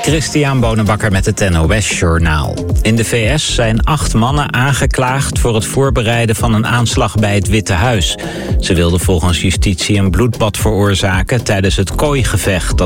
Christian Bonenbakker met het NOS Journaal. In de VS zijn 8 mannen aangeklaagd voor het voorbereiden van een aanslag bij het Witte Huis. Ze wilden volgens justitie een bloedbad veroorzaken tijdens het kooigevecht